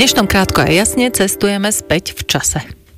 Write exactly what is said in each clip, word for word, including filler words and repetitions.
dnešnom Krátko a jasne cestujeme späť v čase.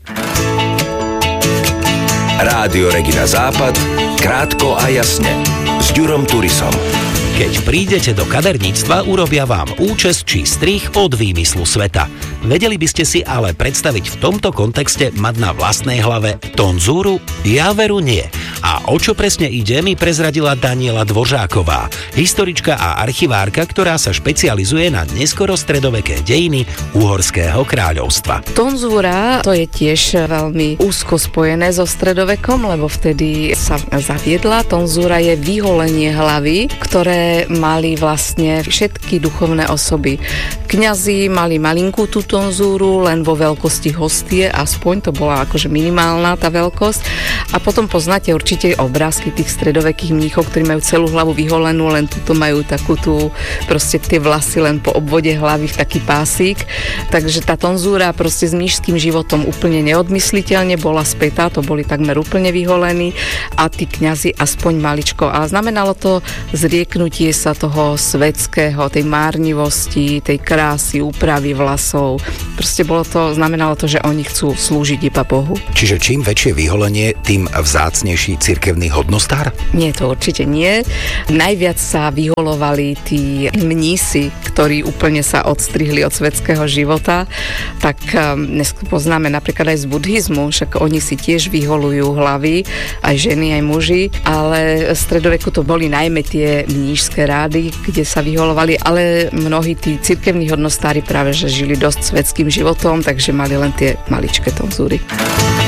Rádio Regina Západ, Krátko a jasne s Ďurom Turisom. Keď prídete do kaderníctva, urobia vám účes či strih od výmyslu sveta. Vedeli by ste si ale predstaviť v tomto kontexte mať na vlastnej hlave tonzúru? Ja veru nie. A o čo presne ide, mi prezradila Daniela Dvořáková, historička a archivárka, ktorá sa špecializuje na neskoro stredoveké dejiny Uhorského kráľovstva. Tonzúra to je tiež veľmi úzko spojené so stredovekom, lebo vtedy sa zaviedla. Tonzúra je vyholenie hlavy, ktoré mali vlastne všetky duchovné osoby. Kňazi mali malinkú tú tonzúru, len vo veľkosti hostie, aspoň to bola akože minimálna tá veľkosť. A potom poznáte určite obrázky tých stredovekých mníchov, ktorí majú celú hlavu vyholenú, len tuto majú takú tú, proste tie vlasy len po obvode hlavy v taký pásik. Takže tá tonzúra proste s mníšským životom úplne neodmysliteľne bola spätá, to boli takmer úplne vyholení a tí kňazi aspoň maličko. A znamenalo to zrieknutie sa toho svetského, tej márnivosti, tej krásy, úpravy vlasov. Proste bolo to, znamenalo to, že oni chcú slúžiť iba Bohu. Čiže čím väčšie vyholenie, tým vzácnejší cirkevný hodnostár? Nie, to určite nie. Najviac sa vyholovali tí mnísi, ktorí úplne sa odstrihli od svetského života. Tak dnes poznáme napríklad aj z buddhizmu, však oni si tiež vyholujú hlavy, aj ženy, aj muži, ale v stredoveku to boli najmä tie mníšské rády, kde sa vyholovali, ale mnohí tí cirkevní hodnostári práve že žili dosť svetským životom, takže mali len tie maličké tonzúry.